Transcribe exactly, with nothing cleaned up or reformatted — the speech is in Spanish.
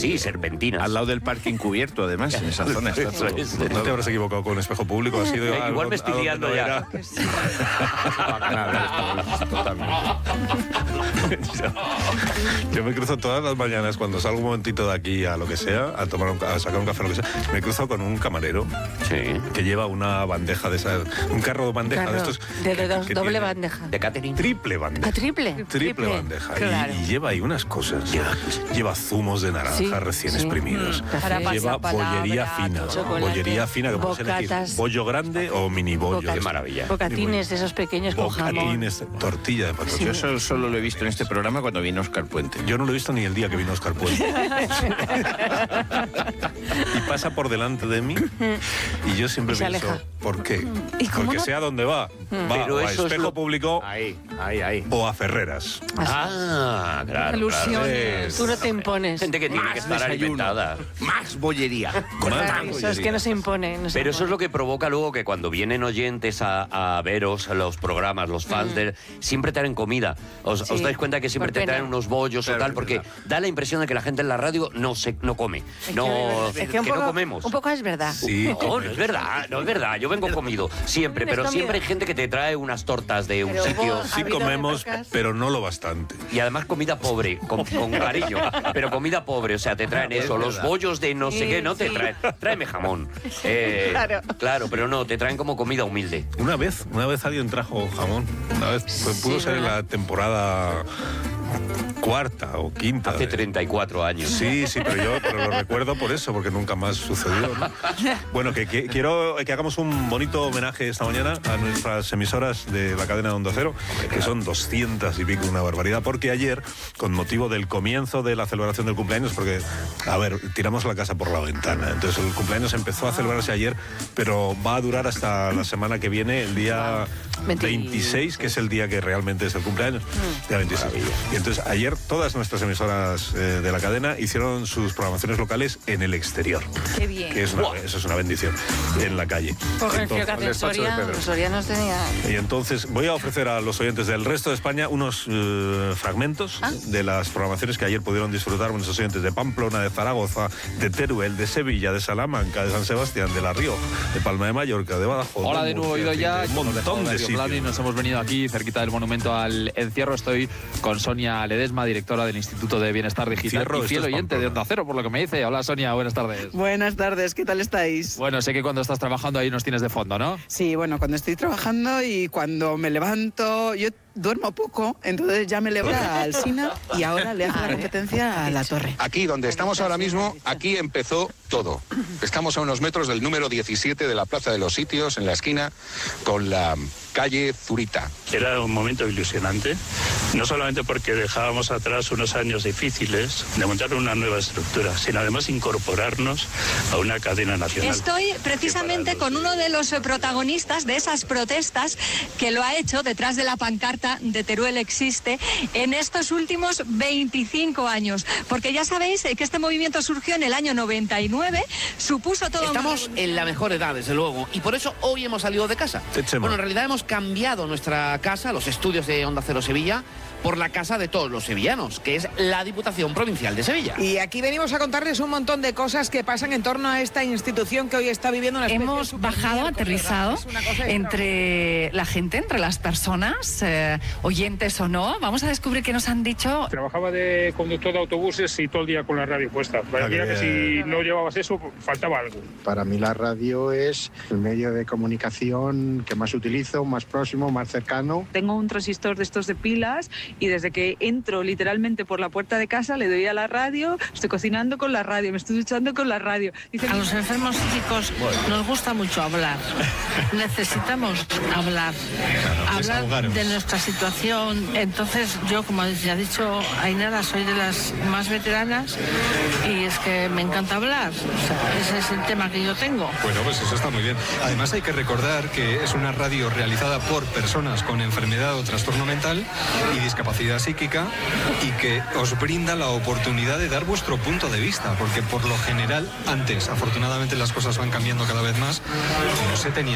Sí, serpentinas. Al lado del parking cubierto, además, en esa zona está todo. Es. No te habrás equivocado con espejo público, ha sido... Eh, algo, igual me estoy liando no ya. yo, yo me cruzo todas las mañanas cuando salgo un momentito de aquí a lo que sea, a tomar un, a sacar un café o lo que sea, me cruzo con un camarero sí. que lleva una bandeja de esas, un carro de bandeja carro de estos. De, de dos, que doble tiene, bandeja. De catering. Triple bandeja. ¿A triple? Triple, Triple bandeja. claro. Y, y lleva ahí unas cosas. Lleva, lleva zumos de naranja sí, recién sí. exprimidos. Mm, lleva bollería fina. chocolate, Bollería fina que puede elegir bollo grande o mini bollo. Boca, Qué maravilla. Bocatines de esos pequeños con jamón. Bocatines, tortilla de patata. Yo eso solo lo he visto en este programa cuando vino Óscar Puente. Yo no lo he visto ni el día que vino Óscar Puente. Y pasa por delante de mí y yo siempre y se pienso, aleja. ¿por qué? ¿Y cómo Porque no? sea donde va. Va Pero o a eso es Espejo lo- Público Ahí, ahí, ahí. o a Ferreras. Ah, claro. Ilusiones. Es- Tú no te impones. Gente que tiene Más que estar desayuno. alimentada. Más bollería. Claro, eso es que no se impone. No se Pero eso es impone. lo que provoca luego que cuando vienen oyentes a, a veros a los programas, los fans, Mm. de, siempre traen comida. ¿Os, Sí, os dais cuenta que siempre por te pena. traen unos bollos Claro, o tal? es Porque verdad. da la impresión de que la gente en la radio no se no come. Es No, que, es que un que poco, no comemos. Un poco es verdad. Sí, No, no es verdad, no es verdad. Yo vengo comido siempre, ¿Vienes pero comido? siempre hay gente que te trae unas tortas de un Pero sitio. vos- sí Ha habido comemos, épocas- pero no lo bastante. Y además comida pobre, con, con cariño, pero comida pobre, o sea, te traen eso, los bollos de no sé Sí, qué, no te sí. traen, tráeme jamón. Eh, Claro. Claro, pero no, te traen como comida humilde. Una vez, una vez alguien trajo jamón. Una vez, pues, pudo Sí, ser en ¿verdad? la temporada cuarta o quinta. Hace de- treinta y cuatro años. Sí, sí, pero yo pero lo recuerdo por eso, porque nunca más sucedió, ¿no? Bueno, que, que- quiero que hagamos un bonito homenaje esta mañana a nuestras emisoras de la cadena de Onda Cero, que son doscientas y pico, una barbaridad, porque ayer, con motivo del comienzo de la celebración del cumpleaños, porque, a ver, tiramos la casa por la ventana, entonces el cumpleaños empezó a celebrarse ayer, pero va a durar hasta la semana que viene, el día veintiséis, que es el día que realmente es el cumpleaños, día veintiséis. Y entonces ayer todas nuestras emisoras eh, de la cadena hicieron sus programaciones locales en el exterior. Qué bien. Que es una, eso es una bendición, en la calle. Por el Entonces- frío que hace en despacho de Soria, Pedro. los sorianos tenía... Y entonces voy a ofrecer a los oyentes del resto de España unos eh, fragmentos Ah. de las programaciones que ayer pudieron disfrutar nuestros oyentes de Pamplona, de Zaragoza, de Teruel, de Sevilla, de Salamanca, de San Sebastián, de La Rioja, de Palma de Mallorca, de Badajoz. Hola de nuevo, Murcia, oído ya. de un montón de Darío Blandi, sitios. nos hemos venido aquí cerquita del monumento al encierro. Estoy con Sonia Ledesma, directora del Instituto de Bienestar Digital Encierro, y fiel esto es oyente de Pamplona. Onda Cero, por lo que me dice. Hola Sonia, buenas tardes. Buenas tardes, ¿qué tal estáis? Bueno, sé que cuando estás trabajando ahí nos tienes de fondo, ¿no? Sí, bueno, cuando estoy trabajando y cuando me levanto, yo duermo poco, entonces ya me levanto al Sina y ahora le hago la competencia a la torre. Aquí donde estamos ahora mismo, aquí empezó todo. Estamos a unos metros del número diecisiete de la Plaza de los Sitios, en la esquina, con la calle Zurita. Era un momento ilusionante, no solamente porque dejábamos atrás unos años difíciles de montar una nueva estructura, sino además incorporarnos a una cadena nacional. Estoy precisamente con uno de los protagonistas de esas protestas que lo ha hecho detrás de la pancarta de Teruel existe en estos últimos veinticinco años, porque ya sabéis que este movimiento surgió en el año noventa y nueve, supuso todo... Estamos en la mejor edad, desde luego, y por eso hoy hemos salido de casa. Bueno, en realidad hemos cambiado nuestra casa, los estudios de Onda Cero Sevilla, por la casa de todos los sevillanos, que es la Diputación Provincial de Sevilla. Y aquí venimos a contarles un montón de cosas que pasan en torno a esta institución que hoy está viviendo una especie Hemos de bajado, supermiércoles, aterrizado ¿verdad? Es una cosa entre la gente, entre las personas, eh, oyentes o no. Vamos a descubrir qué nos han dicho. Trabajaba de conductor de autobuses y todo el día con la radio puesta. Parecía que si no llevabas eso, faltaba algo. Para mí la radio es el medio de comunicación que más utilizo, más próximo, más cercano. Tengo un transistor de estos de pilas y desde que entro literalmente por la puerta de casa le doy a la radio, estoy cocinando con la radio, me estoy duchando con la radio. Dicen, a los enfermos psíquicos nos gusta mucho hablar. Necesitamos hablar. Hablar de nuestra situación. Entonces yo, como ya ha dicho Ainara, soy de las más veteranas y es que me encanta hablar. O sea, ese es el tema que yo tengo. Bueno, pues eso está muy bien. Además hay que recordar que es una radio realizada por personas con enfermedad o trastorno mental y discapacidad psíquica y que os brinda la oportunidad de dar vuestro punto de vista, porque por lo general, antes, afortunadamente las cosas van cambiando cada vez más, no se tenía